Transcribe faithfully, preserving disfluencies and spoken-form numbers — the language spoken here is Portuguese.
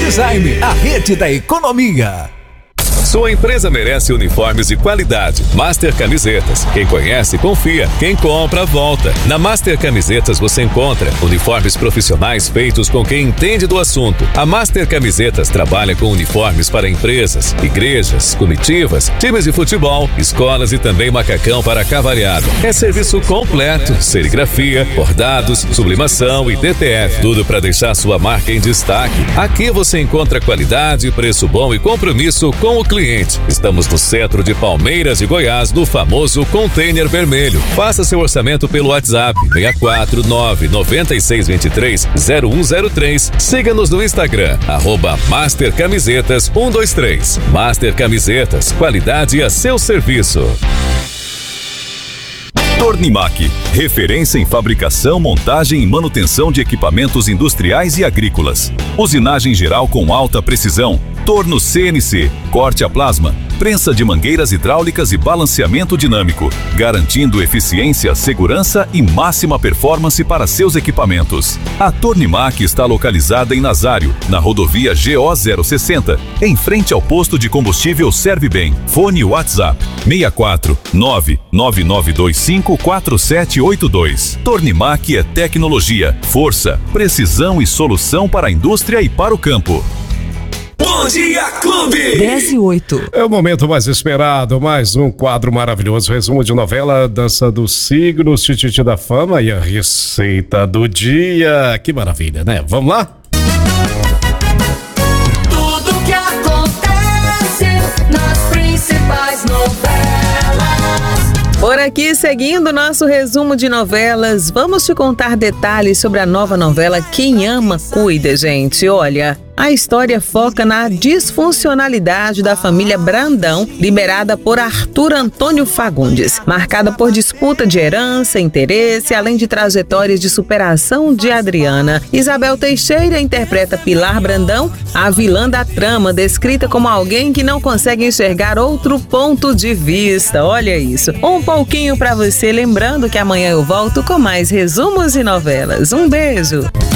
Design, a rede da economia. Sua empresa merece uniformes de qualidade. Master Camisetas. Quem conhece, confia. Quem compra, volta. Na Master Camisetas você encontra uniformes profissionais feitos com quem entende do assunto. A Master Camisetas trabalha com uniformes para empresas, igrejas, comitivas, times de futebol, escolas e também macacão para cavalhado. É serviço completo, serigrafia, bordados, sublimação e D T F. Tudo para deixar sua marca em destaque. Aqui você encontra qualidade, preço bom e compromisso com o cliente. Estamos no centro de Palmeiras de Goiás, no famoso Container Vermelho. Faça seu orçamento pelo WhatsApp seis quatro nove nove seis dois três zero um zero três. Siga-nos no Instagram, arroba Master Camisetas um dois três. Master Camisetas, qualidade a seu serviço. Tornimac, referência em fabricação, montagem e manutenção de equipamentos industriais e agrícolas. Usinagem geral com alta precisão. Torno C N C, corte a plasma, prensa de mangueiras hidráulicas e balanceamento dinâmico, garantindo eficiência, segurança e máxima performance para seus equipamentos. A Tornimac está localizada em Nazário, na rodovia G O zero sessenta, em frente ao posto de combustível Serve Bem. Fone WhatsApp seis quatro nove nove nove dois cinco quatro sete oito dois. Tornimac é tecnologia, força, precisão e solução para a indústria e para o campo. Bom Dia Clube! dez e oito. É o momento mais esperado, mais um quadro maravilhoso, resumo de novela, Dança dos Signos, Tititi da Fama e a receita do dia. Que maravilha, né? Vamos lá? Tudo que acontece nas principais novelas. Por aqui, seguindo nosso resumo de novelas, vamos te contar detalhes sobre a nova novela Quem Ama, Cuida, gente. Olha, a história foca na disfuncionalidade da família Brandão, liderada por Arthur Antônio Fagundes, marcada por disputa de herança, interesse, além de trajetórias de superação de Adriana. Isabel Teixeira interpreta Pilar Brandão, a vilã da trama, descrita como alguém que não consegue enxergar outro ponto de vista. Olha isso. Um pouquinho pra você, lembrando que amanhã eu volto com mais resumos e novelas. Um beijo!